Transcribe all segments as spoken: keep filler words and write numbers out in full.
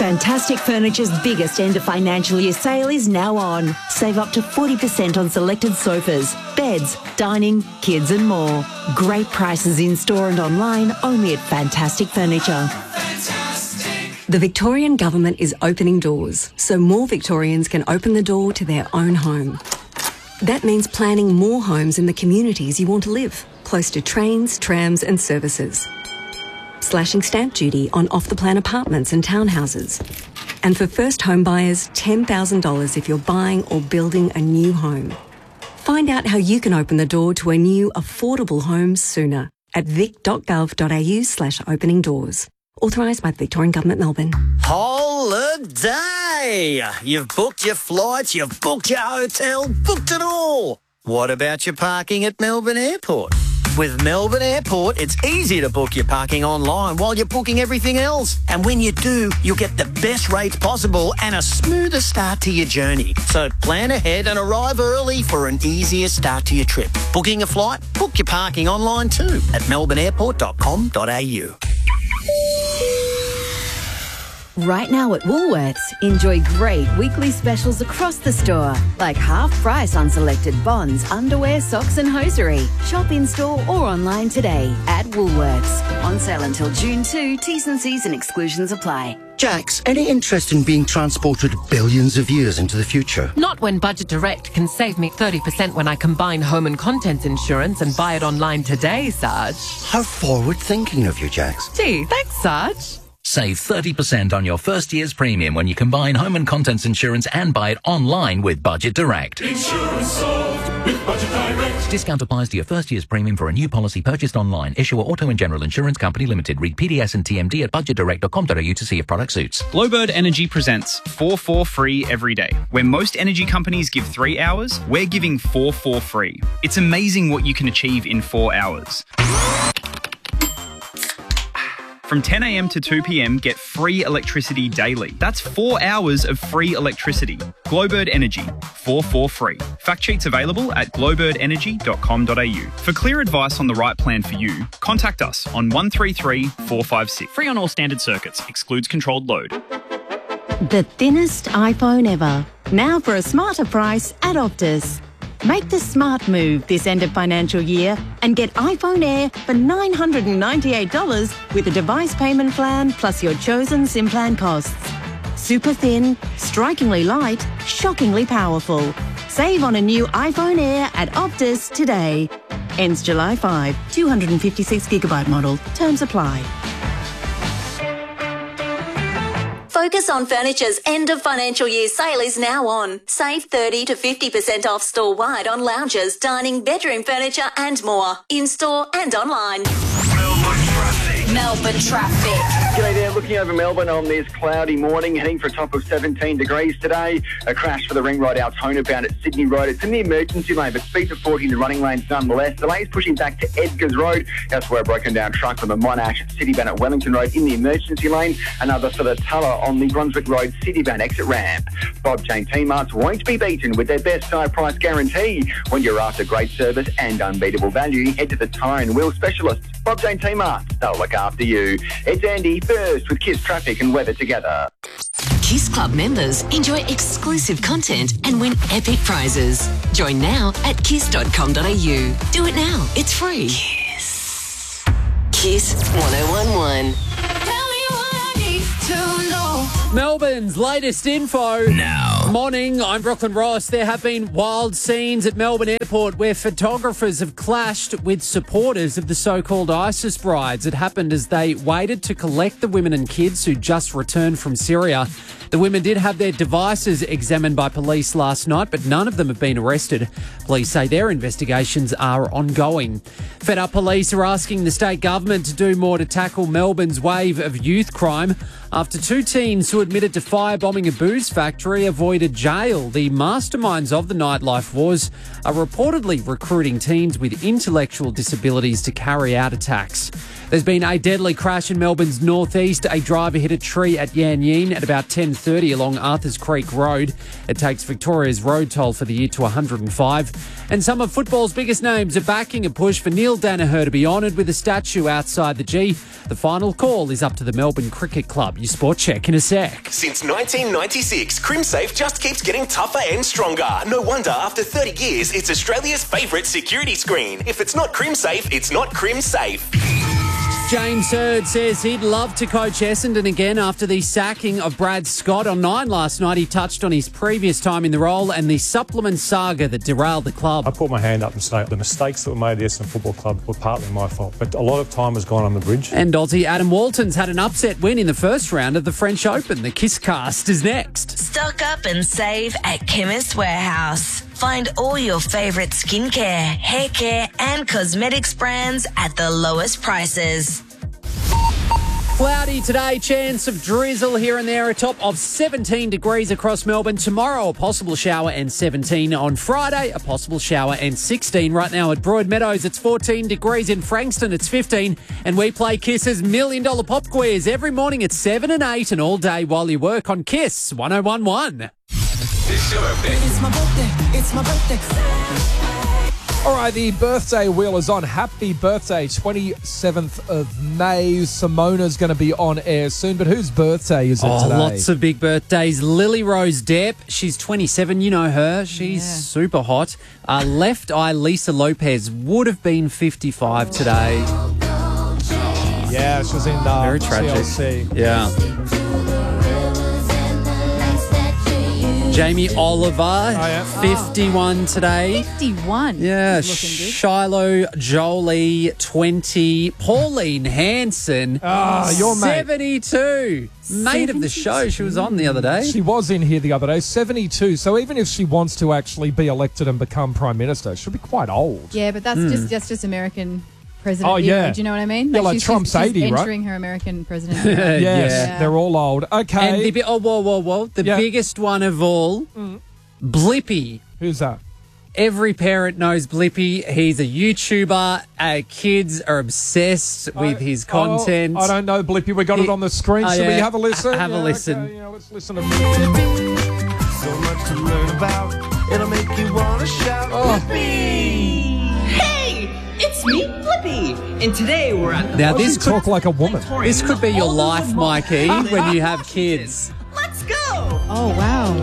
Fantastic Furniture's biggest end of financial year sale is now on. Save up to forty percent on selected sofas, beds, dining, kids and more. Great prices in-store and online only at Fantastic Furniture. The Victorian Government is opening doors so more Victorians can open the door to their own home. That means planning more homes in the communities you want to live, close to trains, trams and services. Slashing stamp duty on off-the-plan apartments and townhouses. And for first home buyers, ten thousand dollars if you're buying or building a new home. Find out how you can open the door to a new affordable home sooner at vic.gov.au slash opening doors. Authorised by the Victorian Government, Melbourne. Holiday! You've booked your flights, you've booked your hotel, booked it all. What about your parking at Melbourne Airport? With Melbourne Airport, it's easy to book your parking online while you're booking everything else. And when you do, you'll get the best rates possible and a smoother start to your journey. So plan ahead and arrive early for an easier start to your trip. Booking a flight? Book your parking online too at melbourne airport dot com dot a u. Right now at Woolworths, enjoy great weekly specials across the store, like half price on selected bonds, underwear, socks and hosiery. Shop in-store or online today at Woolworths. On sale until June second, T's and C's and exclusions apply. Jax, any interest in being transported billions of years into the future? Not when Budget Direct can save me thirty percent when I combine home and contents insurance and buy it online today, Sarge. How forward-thinking of you, Jax. Gee, thanks, Sarge. Save thirty percent on your first year's premium when you combine home and contents insurance and buy it online with Budget Direct. Insurance solved with Budget Direct. Discount applies to your first year's premium for a new policy purchased online. Issuer Auto and General Insurance Company Limited. Read P D S and T M D at budget direct dot com dot a u to see if product suits. Glowbird Energy presents four four free every day. Where most energy companies give three hours, we're giving four four free. It's amazing what you can achieve in four hours. From ten a m to two p m, get free electricity daily. That's four hours of free electricity. Glowbird Energy, four four free. Fact sheets available at glowbird energy dot com dot a u. For clear advice on the right plan for you, contact us on one three three, four five six. Free on all standard circuits. Excludes controlled load. The thinnest iPhone ever. Now for a smarter price at Optus. Make the smart move this end of financial year and get iPhone Air for nine hundred ninety-eight dollars with a device payment plan plus your chosen SIM plan costs. Super thin, strikingly light, shockingly powerful. Save on a new iPhone Air at Optus today. Ends July fifth, two hundred fifty-six gigabyte model. Terms apply. Focus on Furniture's end of financial year sale is now on. Save thirty to fifty percent off store-wide on lounges, dining, bedroom furniture and more. In-store and online. Melbourne traffic. Melbourne traffic. G'day there, looking over Melbourne on this cloudy morning, heading for a top of seventeen degrees today. A crash for the ring road Altona bound at Sydney Road. It's in the emergency lane, but speed to forty in the running lanes nonetheless. The lane's pushing back to Edgars Road. That's where a broken down truck from the Monash City bound at Wellington Road in the emergency lane. Another for the Tulla on the Brunswick Road City bound exit ramp. Bob Jane T-Marts won't be beaten with their best side price guarantee. When you're after great service and unbeatable value, head to the tyre and wheel specialists. Bob Jane T-Marts, they'll look after you. It's Andy first with Kiss Traffic and Weather together. Kiss Club members enjoy exclusive content and win epic prizes. Join now at kiss dot com dot a u. Do it now. It's free. Kiss. Kiss one oh one one. Tell me what I need to know. Melbourne's latest info. Now. Morning, I'm Brooklyn Ross. There have been wild scenes at Melbourne Airport where photographers have clashed with supporters of the so-called ISIS brides. It happened as they waited to collect the women and kids who just returned from Syria. The women did have their devices examined by police last night, but none of them have been arrested. Police say their investigations are ongoing. Fed Up Police are asking the state government to do more to tackle Melbourne's wave of youth crime. After two teens who admitted to firebombing a booze factory avoided jail, the masterminds of the nightlife wars are reportedly recruiting teens with intellectual disabilities to carry out attacks. There's been a deadly crash in Melbourne's northeast. A driver hit a tree at Yan Yean at about ten thirty along Arthurs Creek Road. It takes Victoria's road toll for the year to one hundred five. And some of football's biggest names are backing a push for Neil Danaher to be honoured with a statue outside the G. The final call is up to the Melbourne Cricket Club. your sport check in a sec. Since nineteen ninety-six, CrimSafe just keeps getting tougher and stronger. No wonder after thirty years, it's Australia's favourite security screen. If it's not CrimSafe, it's not CrimSafe. James Hurd says he'd love to coach Essendon again after the sacking of Brad Scott. On Nine last night, he touched on his previous time in the role and the supplement saga that derailed the club. I put my hand up and say the mistakes that were made at the Essendon Football Club were partly my fault, but a lot of time has gone on the bridge. And Aussie Adam Walton's had an upset win in the first round of the French Open. The Kiss Cast is next. Stock up and save at Chemist Warehouse. Find all your favourite skincare, hair care and cosmetics brands at the lowest prices. Cloudy today, chance of drizzle here and there, a top of seventeen degrees across Melbourne. Tomorrow, a possible shower and seventeen. On Friday, a possible shower and sixteen. Right now at Broadmeadows, it's fourteen degrees. In Frankston, it's fifteen. And we play Kiss's Million Dollar Pop Quiz every morning at seven and eight and all day while you work on Kiss one oh one one. It's your birthday. It's my birthday. It's my birthday. All right, the birthday wheel is on. Happy birthday, twenty-seventh of May. Simona's going to be on air soon, but whose birthday is it oh, today? Lots of big birthdays. Lily Rose Depp, she's twenty-seven. You know her. She's yeah. super hot. Uh, left eye Lisa Lopez would have been fifty-five today. Yeah, she was in uh, Very tragic. C L C. Yeah. Jamie Oliver, oh, yeah. fifty-one today. fifty-one? Yeah. Shiloh Jolie, twenty. Pauline Hanson, oh, your mate. seventy-two. Mate of the show. She was on the other day. She was in here the other day, seventy-two. So even if she wants to actually be elected and become Prime Minister, she'll be quite old. Yeah, but that's mm. just that's just American president. Oh, yeah. Era. Do you know what I mean? Like, yeah, like she's, Trump's she's, she's eighty, right? entering her American president. yes, yeah. they're all old. Okay. And the, oh, whoa, whoa, whoa. The yeah. biggest one of all, mm. Blippi. Who's that? Every parent knows Blippi. He's a YouTuber. Uh, kids are obsessed I, with his content. Oh, I don't know, Blippi. We got he, it on the screen. Should oh, yeah. we have a listen? Have yeah, a listen. Okay, yeah, let's listen to Blippi. So much to learn about. It'll make you want to shout, oh. Blippi! Hey! It's me, Blippi, and today we're at. Now this could talk like a woman. This could be your life, Mikey, when you have kids. Let's go! Oh wow!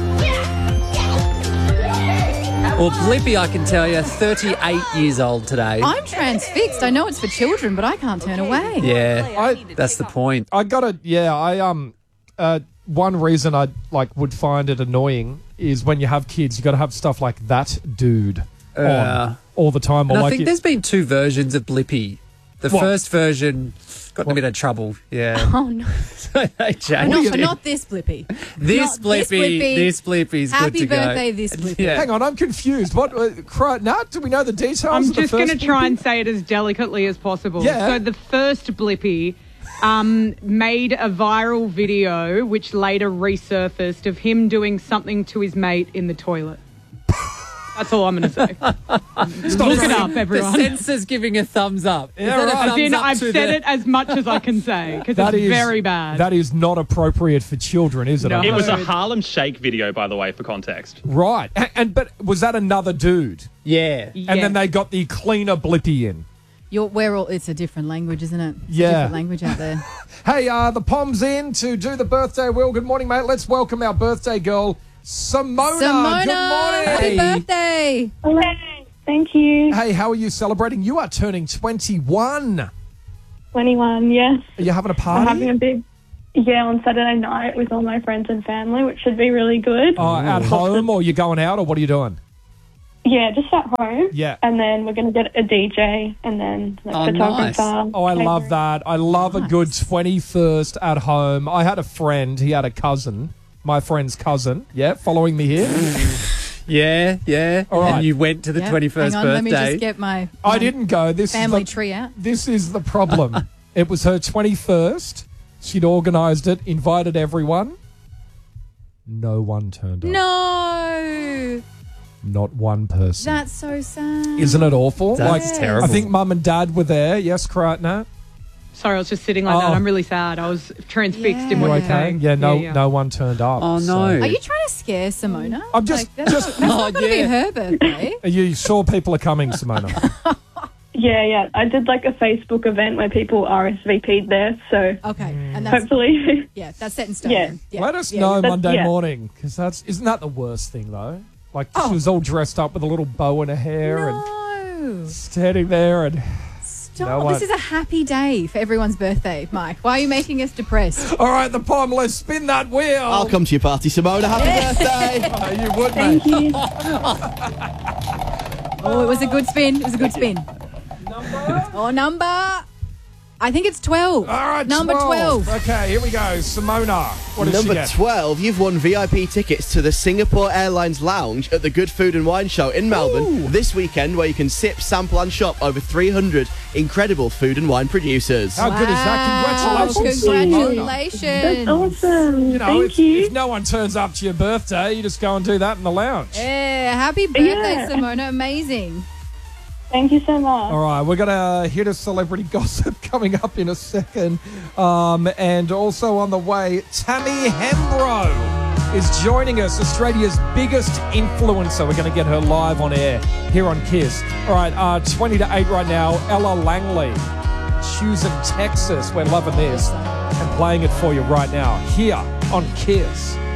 Well, Blippi, I can tell you, thirty-eight years old today. I'm transfixed. I know it's for children, but I can't turn away. Yeah, I, that's the point. I gotta. Yeah, I um. Uh, one reason I like would find it annoying is when you have kids, you got to have stuff like that dude uh, on all the time. Or and like I think it, there's been two versions of Blippi. The what? first version got in a bit of trouble. Yeah. Oh no. They changed not, it. not this Blippi. This not Blippi. This Blippi. This Blippi's Happy good to birthday, go. this Blippi. Yeah. Hang on, I'm confused. What? Uh, cry, Nat, do we know the details? I'm of just going to try and say it as delicately as possible. Yeah. So the first Blippi um, made a viral video, which later resurfaced, of him doing something to his mate in the toilet. That's all I'm going to say. Look it up, everyone. The censor's giving a thumbs up. Yeah, right. I've, been, I've said the... it as much as I can say, because it's is, very bad. That is not appropriate for children, is it? No. It was a Harlem Shake video, by the way, for context. Right. And, and But was that another dude? Yeah. yeah. And then they got the cleaner Blippi in. You're, we're all, it's a different language, isn't it? It's yeah. a different language out there. Hey, uh, the Pom's in to do the birthday wheel. Good morning, mate. Let's welcome our birthday girl, Simona. Simona, good morning. Happy birthday. Hello. Thank you. Hey, how are you celebrating? You are turning twenty-one. twenty-one, yes. Are you having a party? I'm having a big, yeah, on Saturday night with all my friends and family, which should be really good. Oh, at home, or you going out, or what are you doing? Yeah, just at home. Yeah. And then we're going to get a D J and then like, oh, photographer. Nice. Oh, I love that. I love nice. a good twenty-first at home. I had a friend, he had a cousin, my friend's cousin, yeah, following me here. Yeah, yeah. All right. And you went to the yep. twenty-first Hang on, birthday. let me just get my, my I didn't go. This family is the, tree out. This is the problem. It was her twenty-first. She'd organised it, invited everyone. No one turned up. No. Not one person. That's so sad. Isn't it awful? That's like, terrible. I think Mum and Dad were there. Yes, correct, Nat? Sorry, I was just sitting like oh. that. I'm really sad. I was transfixed yeah. in what you you're okay? saying. Yeah, no, yeah, yeah. no one turned up. Oh, no. So. Are you trying to scare Simona? I'm just... Like, that's just not, that's oh, not going to yeah. be her birthday. Are you sure people are coming, Simona? Yeah, yeah. I did like a Facebook event where people R S V P'd there, so okay, and that's, hopefully, yeah, that's set in stone. Yeah. then. yeah. Let us yeah, know yeah. Monday yeah. morning, because that's isn't that the worst thing though? Like Oh. she was all dressed up with a little bow in her hair No. and standing there, and Stop. No one- This is a happy day for everyone's birthday, Mike. Why are you making us depressed? all right, the Pom, let's spin that wheel. I'll come to your party, Simona. Happy birthday. Oh, you would, Thank mate. you. Oh, it was a good spin. It was a good spin. Number? Oh, number. I think it's twelve. All right, number twelve. Okay, here we go. Simona, what does Number she get? twelve, you've won V I P tickets to the Singapore Airlines Lounge at the Good Food and Wine Show in Melbourne Ooh. this weekend, where you can sip, sample and shop over three hundred incredible food and wine producers. How good is that? Congratulations, Simona. Congratulations. That's awesome. You know, Thank if, you. if no one turns up to your birthday, you just go and do that in the lounge. Yeah, happy birthday, Yeah. Simona. Amazing. Thank you so much. All right, we're going to hit a celebrity gossip coming up in a second. Um, and also on the way, Tammy Hembrow is joining us, Australia's biggest influencer. We're going to get her live on air here on KISS. All right, uh, twenty to eight right now, Ella Langley, Houston, Texas. We're loving this and playing it for you right now here on KISS.